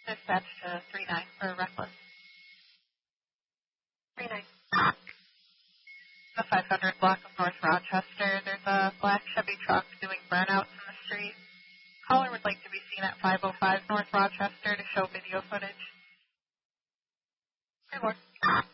Dispatch to 39 for Reckless. 39. The 500 block of North Rochester. There's a black Chevy truck doing burnouts in the street. Caller would like to be seen at 505 North Rochester to show video footage. 3 more.